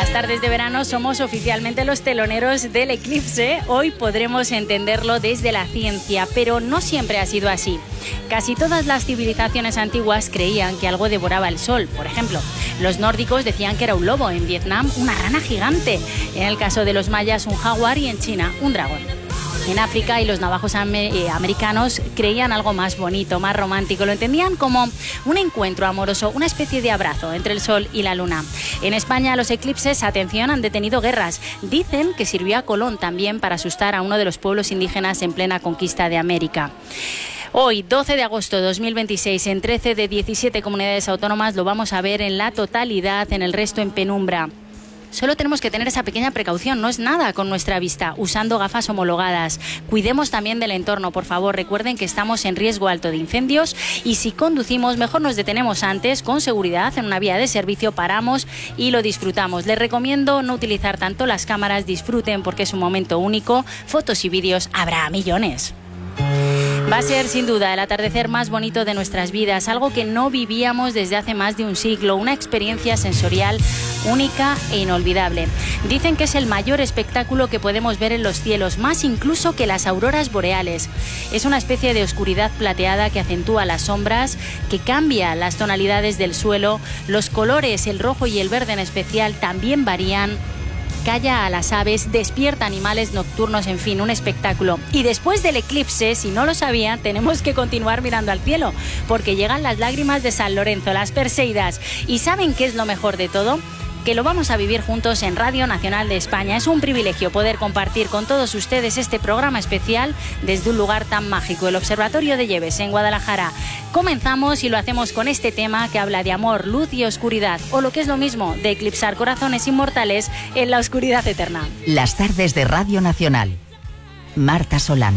las tardes de verano somos oficialmente los teloneros del eclipse. Hoy podremos entenderlo desde la ciencia, pero no siempre ha sido así. Casi todas las civilizaciones antiguas creían que algo devoraba el sol. Por ejemplo, los nórdicos decían que era un lobo, en Vietnam una rana gigante, en el caso de los mayas un jaguar y en China un dragón. En África y los navajos americanos creían algo más bonito, más romántico. Lo entendían como un encuentro amoroso, una especie de abrazo entre el sol y la luna. En España los eclipses, atención, han detenido guerras. Dicen que sirvió a Colón también para asustar a uno de los pueblos indígenas en plena conquista de América. Hoy, 12 de agosto de 2026, en 13 de 17 comunidades autónomas, lo vamos a ver en la totalidad, en el resto en penumbra. Solo tenemos que tener esa pequeña precaución, no es nada con nuestra vista, usando gafas homologadas. Cuidemos también del entorno, por favor. Recuerden que estamos en riesgo alto de incendios y si conducimos, mejor nos detenemos antes, con seguridad, en una vía de servicio, paramos y lo disfrutamos. Les recomiendo no utilizar tanto las cámaras, disfruten porque es un momento único. Fotos y vídeos habrá millones. Va a ser sin duda el atardecer más bonito de nuestras vidas, algo que no vivíamos desde hace más de un siglo, una experiencia sensorial única e inolvidable. Dicen que es el mayor espectáculo que podemos ver en los cielos, más incluso que las auroras boreales. Es una especie de oscuridad plateada que acentúa las sombras, que cambia las tonalidades del suelo, los colores, el rojo y el verde en especial, también varían. Calla a las aves, despierta animales nocturnos, en fin, un espectáculo. Y después del eclipse, si no lo sabían, tenemos que continuar mirando al cielo, porque llegan las lágrimas de San Lorenzo, las Perseidas. ¿Y saben qué es lo mejor de todo? Que lo vamos a vivir juntos en Radio Nacional de España. Es un privilegio poder compartir con todos ustedes este programa especial desde un lugar tan mágico, el Observatorio de Lleves, en Guadalajara. Comenzamos y lo hacemos con este tema que habla de amor, luz y oscuridad, o lo que es lo mismo, de eclipsar corazones inmortales en la oscuridad eterna. Las tardes de Radio Nacional. Marta Solano.